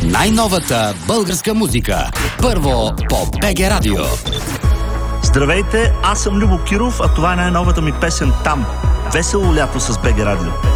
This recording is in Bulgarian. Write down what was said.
Най-новата българска музика. Първо по БГ Радио. Здравейте, аз съм Любо Киров, а това е най-новата ми песен "Там". Весело лято с БГ Радио.